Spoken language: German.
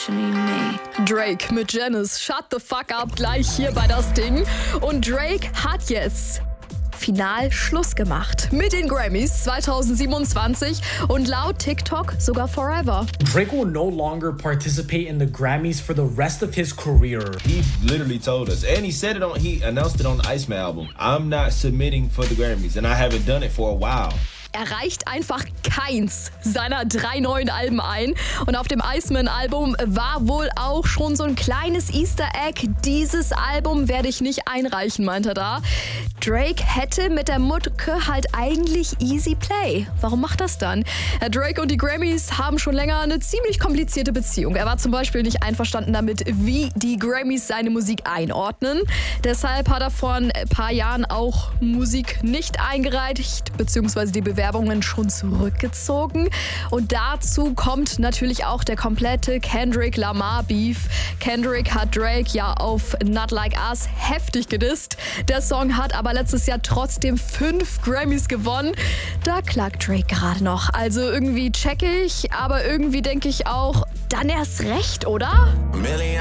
actually me. Drake mit Janice, shut the fuck up, gleich hier bei das Ding. Und Drake hat jetzt final Schluss gemacht mit den Grammys 2027 und laut TikTok sogar forever. Drake will no longer participate in the Grammys for the rest of his career. He literally told us, and he announced it on the Iceman album. I'm not submitting for the Grammys, and I haven't done it for a while. Er reicht einfach keins seiner 3 neuen Alben ein. Und auf dem Iceman-Album war wohl auch schon so ein kleines Easter Egg. Dieses Album werde ich nicht einreichen, meint er da. Drake hätte mit der Mucke halt eigentlich easy play. Warum macht das dann? Drake und die Grammys haben schon länger eine ziemlich komplizierte Beziehung. Er war zum Beispiel nicht einverstanden damit, wie die Grammys seine Musik einordnen. Deshalb hat er vor ein paar Jahren auch Musik nicht eingereicht, beziehungsweise die Bewerbungen schon zurückgezogen. Und dazu kommt natürlich auch der komplette Kendrick Lamar-Beef. Kendrick hat Drake ja auf Not Like Us heftig gedisst. Der Song hat aber letztes Jahr trotzdem 5 Grammys gewonnen. Da klagt Drake gerade noch. Also irgendwie check ich, aber irgendwie denke ich auch, dann erst recht, oder?